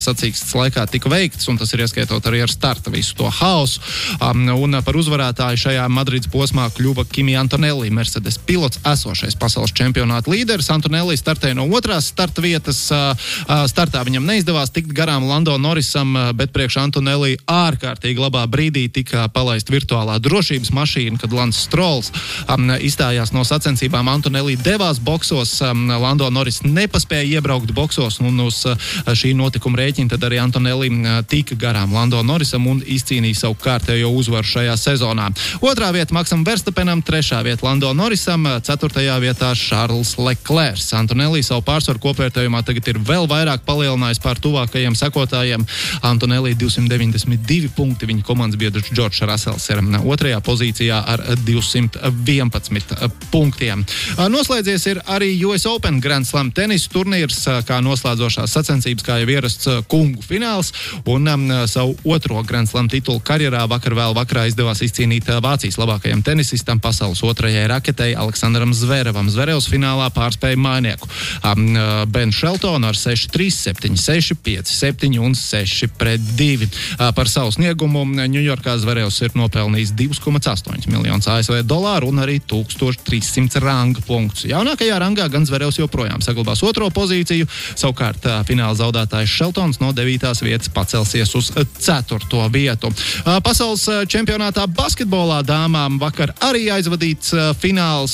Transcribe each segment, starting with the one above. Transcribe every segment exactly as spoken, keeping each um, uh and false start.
sacīkstes laikā tika veikts, un tas ir ieskaitot arī ar starta visu to haosu. Um, un par uzvarētāju šajā Madrides posmā kļuva Kimi Antonelli, Mercedes pilots, esošais pasaules čempionāta līderis. Antonelli startēja no otrās starta vietas. Uh, startā viņam neizdevās tikt garām Lando Norrisam, bet priekš Antonelli ārkārtīgi labā brīdī tika palaist virtuālā drošības mašīna, kad Lance Strolls um, izstājās no sacensībām. Antonelli devās boksos, um, Lando Norris nepaspēja iebraukt boksos, un uz uh, šī notikuma rēķina tad arī Antonelli tika garām Lando Norrisam un izcīnīja savu kārtējo uzvaru šajā sezonā. Otrā vieta Maksam Verstapenam, trešā vieta Lando Norrisam, ceturtajā vietā Charles Leclerc. Antonelli savu pārsvaru kopvērtējumā tagad ir vēl vairāk palielinājis pār tuvākajiem sekotājiem. Antonelli divsimt deviņdesmit divi punkti, viņa komandas biedrs Džordžs Rasels ir otrajā pozīcijā ar divsimt vienpadsmit punktiem. Noslēdzies ir arī U S Open Grand Slam tenisa turnīrs, kā noslēdzošās sacensības, kā jau ierasts kungu fināls, un um, savu otro Grand Slam titulu karjerā vakar vēl vakarā izdevās izcīnīt uh, Vācijas labākajam tenisistam, pasaules otrajai raketei Aleksandram Zverevam. Zverevs finālā pārspēja mainieku um, uh, Ben Sheltonu ar seši trīs, septiņi seši, pieci septiņi un seši pret divi. Uh, par savu sniegumu Ņujorkā Zverevs ir nopelnījis divi komats astoņi miljonus A S V dolāru un arī tūkstoš trīssimt ranga punktus. Jaunākajā rangā gan Zverevs joprojām saglabās otro pozīciju, savukārt uh, fināla zaudētājs Sheltons no devītās vietas pacelsies uz ceturto vietu. Pasaules čempionātā basketbolā dāmām vakar arī aizvadīts fināls.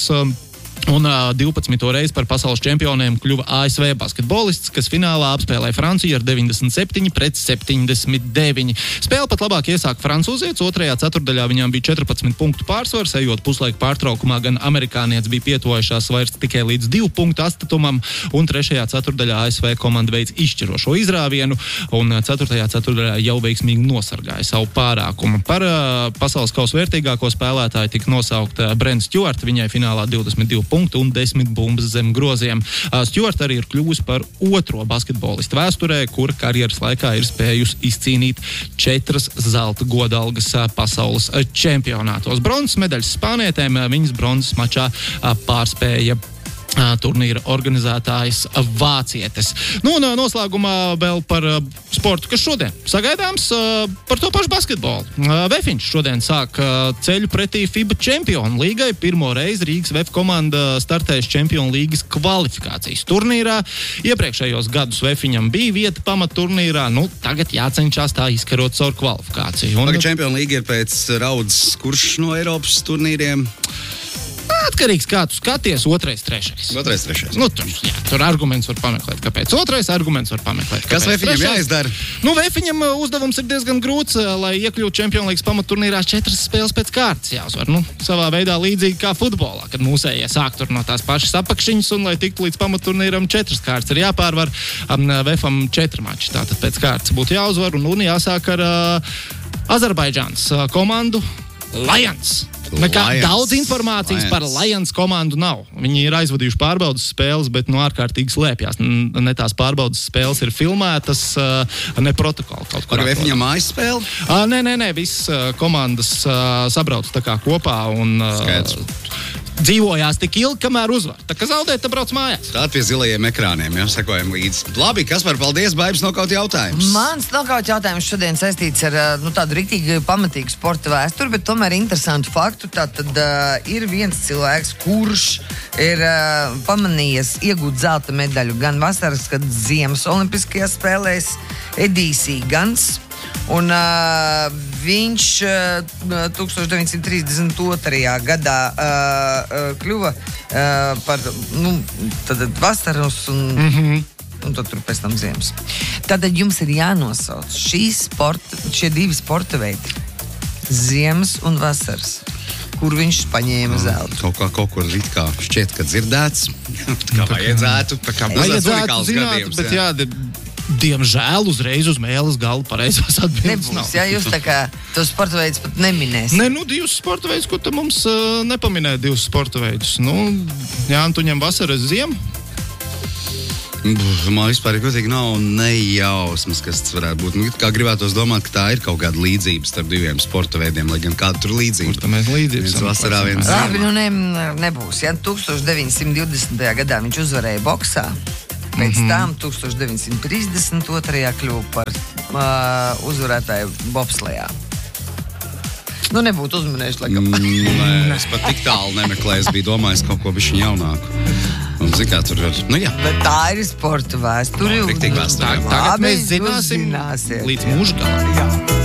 Un uh, divpadsmito reizi par pasaules čempioniem kļuva A S V basketbolists, kas finālā apspēlēja Franciju ar deviņdesmit septiņi pret septiņdesmit deviņi. Spēle pat labāk iesāk francūzietis, otrajā ceturdaļā viņām bija četrpadsmit punktu pārsvars, ejot puslaika pārtraukumā gan amerikānietis bija pietuvojušās vairs tikai līdz divu punktu atstatumam, un trešajā ceturdaļā A S V komanda veic izšķirošo izrāvienu, un ceturtajā ceturdaļā jau veiksmīgi nosargāja savu pārākumu. Par uh, pasaules kausa vērtīgāko spēlētāju tika nosaukt uh, Brent Stewart, viņai finālā divdesmit divi punktu un desmit bumbas zem groziem. Stewart arī ir kļuvusi par otro basketbolistu vēsturē, kur karjeras laikā ir spējusi izcīnīt četras zelta godalgas pasaules čempionātos. Bronzas medaļas spānietēm viņas bronzas mačā pārspēja turnīra organizētājs vācietis. Nu, un noslēgumā vēl par sportu, kas šodien sagaidāms par to pašu basketbolu. Vefiņš šodien sāk ceļu pretī FIBA Čempionu līgai. Pirmo reizi Rīgas Vef komanda startēs Čempionu līgas kvalifikācijas turnīrā. Iepriekšējos gadus Vefiņam bija vieta pamatturnīrā, nu, tagad jācenšas tā izkarot caur kvalifikāciju. Un... Čempionu līga ir pēc raudzes kurš no Eiropas turnīriem? Atkarīgs, kā tu skaties, otrais, trešais. Otrais, trešais. Nu, tur, jā, tur arguments var pameklēt, kāpēc otrais, arguments var pameklēt, kāpēc Kas Vefiņam jāizdara? Nu, Vefiņam uzdevums ir diezgan grūts, lai iekļūtu Čempionu līgas pamatturnīrā četras spēles pēc kārtas jāuzvar. Nu, savā veidā līdzīgi kā futbolā, kad mūsējie sāk tur no tās pašas apakšiņas, un lai tiktu līdz pamatturnīram četras kārtas ir jāpārvar. Um, Vefam četri mači, tātad pēc kārtas būtu jāuzvar, un, un jāsāk ar uh, Azerbaidžānas uh, komandu Lions. Nekā Lions. Daudz informācijas Lions. Par Lions komandu nav. Viņi ir aizvadījuši pārbaudas spēles, bet nu ārkārtīgi slēpjās. Ne tās pārbaudas spēles ir filmētas, ne protokoli kaut kur. Vai viņam mājas spēle? Nē, nē, nē, viss komandas sabrauc tā kā kopā un Skaidrs. Dzīvojās tik ilgi, kamēr uzvar. Tā kā zaudēt, tad brauc mājās. Tātad pie zilajiem ekrāniem, jā, sekojam līdzi. Labi, Kaspar, paldies, Baibs, nokaut jautājums. Mans nokaut jautājums šodien saistīts ar nu, tādu riktīgi pamatīgu sporta vēsturi, bet tomēr interesantu faktu. Tātad uh, ir viens cilvēks, kurš ir uh, pamanījies iegūt zelta medaļu gan vasaras, gan ziemas olimpiskajās spēlēs, Edijs Gans. Un uh, viņš uh, tūkstoš deviņsimt trīsdesmit otrajā gadā uh, kļuva uh, par nu, tad vasaras un, mm-hmm. un tad tur pēc tam ziemas. Tātad jums ir jānosauc šīs sporta, šie divi sporta veidi. Ziemas un vasaras. Kur viņš paņēma zeltu. Kaut kā kaut kur it kā šķiet, ka dzirdēts. Tā kā vajadzētu. Tā kā vajadzētu zināt, bet jā, jā diemžēl uzreiz uz mēles galda pareizās atbildes nav. Nebūs, jā, jūs tā kā tos sporta veidus pat neminēsiet. Nē, nu, divus sporta veidus, ko te mums uh, nepaminēja divus sporta veidus. Nu, jā, un tu ņem vasaras ziemu? Man vispār ir godīgi nav nejausmas, kas tas varētu būt. Nu, kā gribētos domāt, ka tā ir kaut kāda līdzība starp diviem sporta veidiem, lai gan kāda tur līdzība. Kur tā mēs līdzības? Viens vasarā, viens ziemā. Labi, nu ne, nebūs. Ja tūkstoš deviņsimt divdesmitajā gadā viņš uzvarēja boksā. Pēc Mhm. tam tūkstoš deviņsimt trīsdesmit otrajā kļuva par uh, uzvarētāju bobslejā. Nu, nebūtu uzmanējuši, laikam. Nē, es pat tik tālu nemeklēju, es biju domājis kaut ko bišķiņ jaunāku. Un, zin kā, tur var, nu jā. Bet tā ir sporta vēsture. No, riktīgi vēsture. Tā, tagad Labi, mēs zināsim uzzināsiet, līdz jā. mūžgalam. Jā.